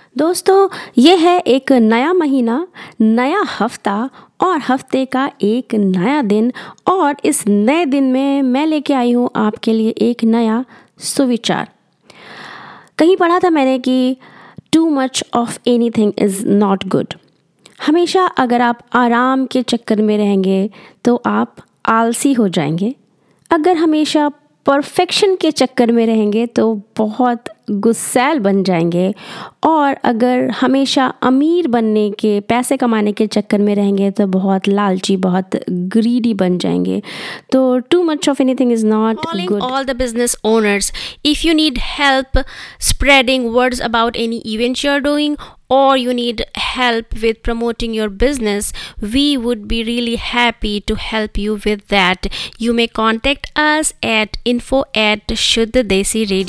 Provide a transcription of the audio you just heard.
दोस्तों, ये है एक नया महीना, नया हफ्ता और हफ्ते का एक नया दिन। और इस नए दिन में मैं लेके आई हूँ आपके लिए एक नया सुविचार। कहीं पढ़ा था मैंने कि too much of anything is not good. हमेशा अगर आप आराम के चक्कर में रहेंगे तो आप आलसी हो जाएंगे। अगर हमेशा परफेक्शन के चक्कर में रहेंगे तो बहुत गुस्सैल बन जाएंगे। और अगर हमेशा अमीर बनने के, पैसे कमाने के चक्कर में रहेंगे तो बहुत लालची, बहुत ग्रीडी बन जाएंगे। तो too much of anything is not Calling good. all the business owners, if you need help spreading words about any event you're doing, or you need help with promoting your business, we would be really happy to help you with that. You may contact us at info@shuddha desi radio